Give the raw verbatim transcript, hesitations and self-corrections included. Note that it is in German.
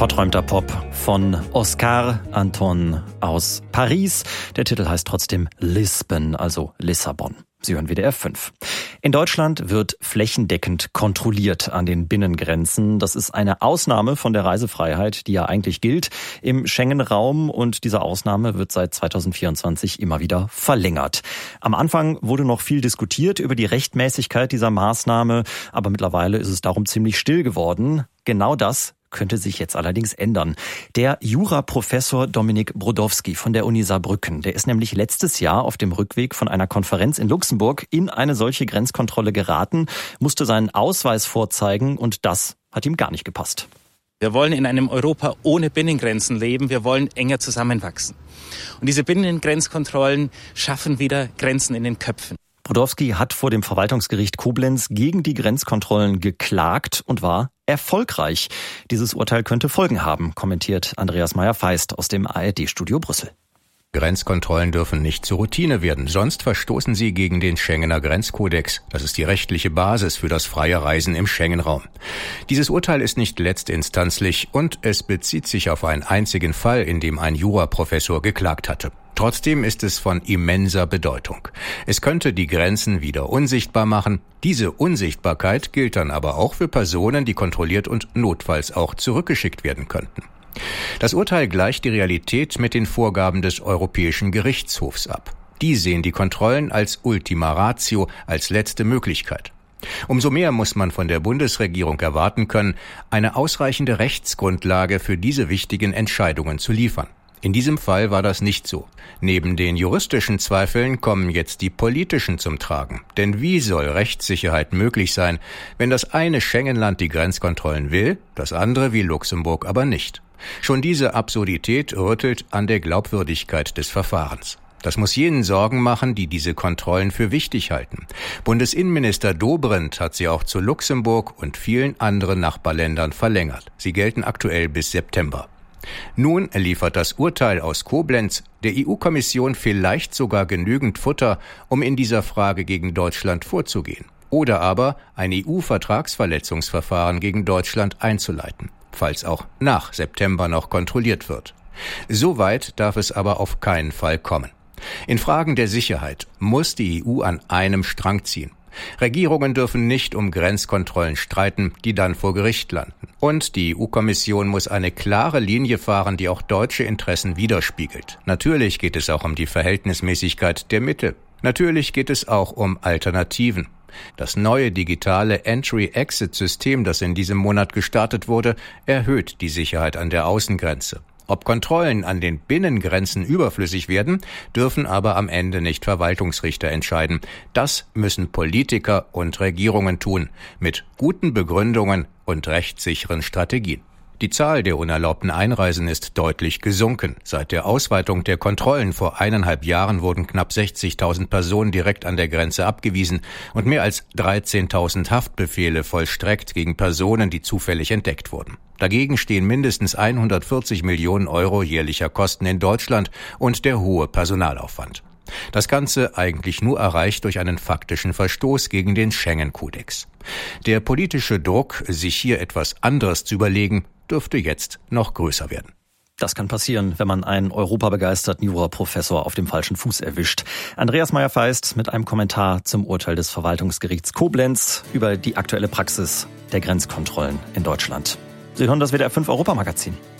Verträumter Pop von Oscar Anton aus Paris. Der Titel heißt trotzdem Lisbon, also Lissabon. Sie hören W D R fünf. In Deutschland wird flächendeckend kontrolliert an den Binnengrenzen. Das ist eine Ausnahme von der Reisefreiheit, die ja eigentlich gilt im Schengen-Raum. Und diese Ausnahme wird seit zweitausendvierundzwanzig immer wieder verlängert. Am Anfang wurde noch viel diskutiert über die Rechtmäßigkeit dieser Maßnahme. Aber mittlerweile ist es darum ziemlich still geworden. Genau das könnte sich jetzt allerdings ändern. Der Juraprofessor Dominik Brodowski von der Uni Saarbrücken, der ist nämlich letztes Jahr auf dem Rückweg von einer Konferenz in Luxemburg in eine solche Grenzkontrolle geraten, musste seinen Ausweis vorzeigen und das hat ihm gar nicht gepasst. Wir wollen in einem Europa ohne Binnengrenzen leben. Wir wollen enger zusammenwachsen. Und diese Binnengrenzkontrollen schaffen wieder Grenzen in den Köpfen. Brodowski hat vor dem Verwaltungsgericht Koblenz gegen die Grenzkontrollen geklagt und war erfolgreich. Dieses Urteil könnte Folgen haben, kommentiert Andreas Meyer-Feist aus dem A R D-Studio Brüssel. Grenzkontrollen dürfen nicht zur Routine werden, sonst verstoßen sie gegen den Schengener Grenzkodex. Das ist die rechtliche Basis für das freie Reisen im Schengen-Raum. Dieses Urteil ist nicht letztinstanzlich und es bezieht sich auf einen einzigen Fall, in dem ein Juraprofessor geklagt hatte. Trotzdem ist es von immenser Bedeutung. Es könnte die Grenzen wieder unsichtbar machen. Diese Unsichtbarkeit gilt dann aber auch für Personen, die kontrolliert und notfalls auch zurückgeschickt werden könnten. Das Urteil gleicht die Realität mit den Vorgaben des Europäischen Gerichtshofs ab. Die sehen die Kontrollen als Ultima Ratio, als letzte Möglichkeit. Umso mehr muss man von der Bundesregierung erwarten können, eine ausreichende Rechtsgrundlage für diese wichtigen Entscheidungen zu liefern. In diesem Fall war das nicht so. Neben den juristischen Zweifeln kommen jetzt die politischen zum Tragen. Denn wie soll Rechtssicherheit möglich sein, wenn das eine Schengen-Land die Grenzkontrollen will, das andere wie Luxemburg aber nicht? Schon diese Absurdität rüttelt an der Glaubwürdigkeit des Verfahrens. Das muss jenen Sorgen machen, die diese Kontrollen für wichtig halten. Bundesinnenminister Dobrindt hat sie auch zu Luxemburg und vielen anderen Nachbarländern verlängert. Sie gelten aktuell bis September. Nun liefert das Urteil aus Koblenz der E U-Kommission vielleicht sogar genügend Futter, um in dieser Frage gegen Deutschland vorzugehen. Oder aber ein E U-Vertragsverletzungsverfahren gegen Deutschland einzuleiten, falls auch nach September noch kontrolliert wird. So weit darf es aber auf keinen Fall kommen. In Fragen der Sicherheit muss die E U an einem Strang ziehen. Regierungen dürfen nicht um Grenzkontrollen streiten, die dann vor Gericht landen. Und die E U-Kommission muss eine klare Linie fahren, die auch deutsche Interessen widerspiegelt. Natürlich geht es auch um die Verhältnismäßigkeit der Mittel. Natürlich geht es auch um Alternativen. Das neue digitale Entry-Exit-System, das in diesem Monat gestartet wurde, erhöht die Sicherheit an der Außengrenze. Ob Kontrollen an den Binnengrenzen überflüssig werden, dürfen aber am Ende nicht Verwaltungsrichter entscheiden. Das müssen Politiker und Regierungen tun, mit guten Begründungen und rechtssicheren Strategien. Die Zahl der unerlaubten Einreisen ist deutlich gesunken. Seit der Ausweitung der Kontrollen vor eineinhalb Jahren wurden knapp sechzigtausend Personen direkt an der Grenze abgewiesen und mehr als dreizehntausend Haftbefehle vollstreckt gegen Personen, die zufällig entdeckt wurden. Dagegen stehen mindestens hundertvierzig Millionen Euro jährlicher Kosten in Deutschland und der hohe Personalaufwand. Das Ganze eigentlich nur erreicht durch einen faktischen Verstoß gegen den Schengen-Kodex. Der politische Druck, sich hier etwas anderes zu überlegen, dürfte jetzt noch größer werden. Das kann passieren, wenn man einen europabegeisterten Juraprofessor auf dem falschen Fuß erwischt. Andreas Meyer-Feist mit einem Kommentar zum Urteil des Verwaltungsgerichts Koblenz über die aktuelle Praxis der Grenzkontrollen in Deutschland. Sie hören das W D R fünf Europamagazin.